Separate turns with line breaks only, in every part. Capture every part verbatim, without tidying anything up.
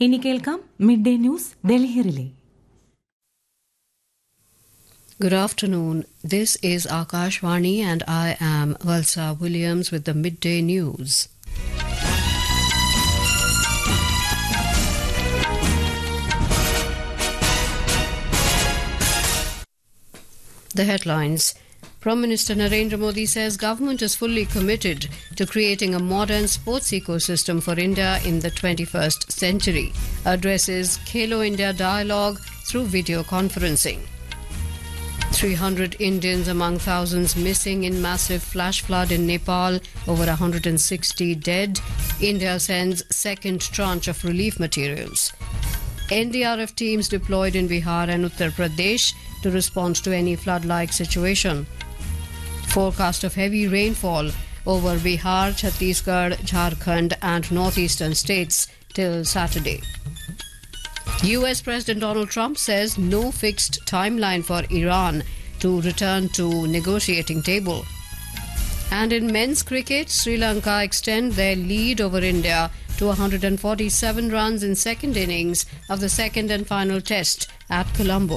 ഇനി കേൾക്കാം mid day news ഡൽഹിയിലെ.
Good afternoon. This is Akashvani and I am Valsa Williams with the midday news. The headlines. Prime Minister Narendra Modi says government is fully committed to creating a modern sports ecosystem for India in the twenty-first century. Addresses Khelo India dialogue through video conferencing. three hundred Indians among thousands missing in massive flash flood in Nepal, over one hundred sixty dead. India sends second tranche of relief materials. N D R F teams deployed in Bihar and Uttar Pradesh to respond to any flood-like situation. Forecast of heavy rainfall over Bihar, Chhattisgarh, Jharkhand and northeastern states till Saturday. U S President Donald Trump says no fixed timeline for Iran to return to negotiating table. And in men's cricket, Sri Lanka extend their lead over India to one hundred forty-seven runs in second innings of the second and final test at Colombo.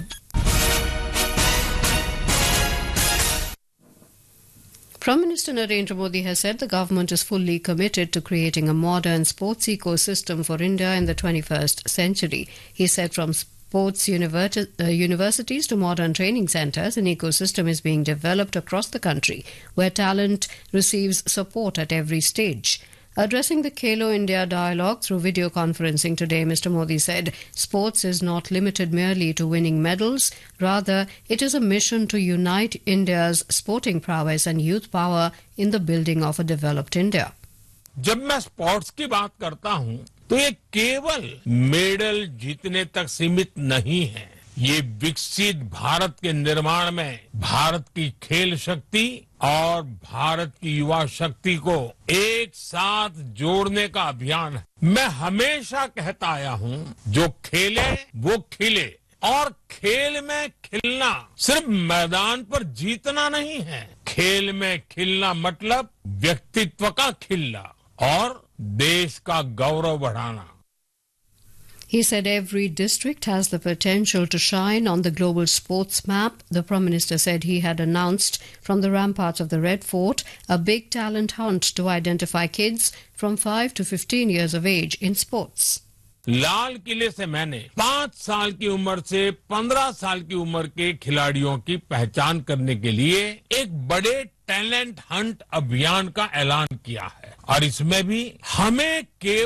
Prime Minister Narendra Modi has said the government is fully committed to creating a modern sports ecosystem for India in the twenty-first century. He said from sports universi- uh, universities to modern training centres, an ecosystem is being developed across the country where talent receives support at every stage. Addressing the Khelo India dialogue through video conferencing today, Mister Modi said sports is not limited merely to winning medals. Rather, it is a mission to unite India's sporting prowess and youth power in the building of a developed India.
जब मैं sports की बात करता हूं, तो ये केवल medal जीतने तक सीमित नहीं है. ये विकसित भारत के निर्माण में भारत की खेल शक्ति और भारत की युवा शक्ति को एक साथ जोड़ने का अभियान है. मैं हमेशा कहता आया हूं, जो खेले वो खिले. और खेल में खिलना सिर्फ मैदान पर जीतना नहीं है. खेल में खिलना मतलब व्यक्तित्व का खिलना और देश का गौरव बढ़ाना.
He said every district has the potential to shine on the global sports map. The Prime Minister said he had announced from the ramparts of the Red Fort a big talent hunt to identify kids from five to fifteen years of age in sports.
लाल किले से मैंने पांच साल की उम्र से पंद्रह साल की उम्र के खिलाड़ियों की पहचान करने के लिए एक बड़े टैलेंट हंट अभियान का ऐलान किया है. और इसमें भी हमें केवल